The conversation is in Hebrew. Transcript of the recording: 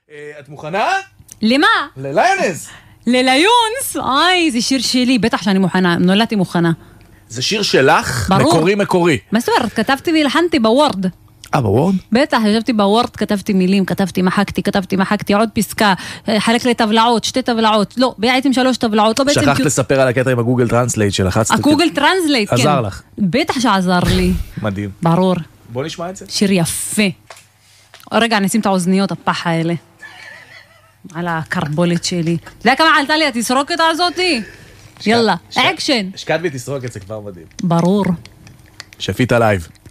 את מוכנה? למה? לליונס. לליונס? זה שיר שלי, בטח שאני מוכנה, נולדתי מוכנה. זה שיר שלך? ברור. מקורי. מה זאת אומרת? כתבתי והלחנתי בוורד. בוורד? בטח, ישבתי בוורד, כתבתי מילים, כתבתי, מחקתי, עוד פסקה, חלק לטבלאות, 2 טבלאות, לא, בעצם 3 טבלאות, לא בעצם... שכחת לספר על הקטע עם הגוגל טרנסלייט שלחצת. הגוגל טרנסלייט, כן. עזר לך. בטח שעזר לי. מדהים. ברור. בוא נשמע את זה. שיר יפה. רגע, נשים את האוזניות, הפח האלה. על הקרבולת שלי. אתה יודע כמה עלתה לי התסרוקת הזאתי? יאללה, אקשן. השקעת בי תסרוקת, זה כבר מדהים. ברור. שפית לייב.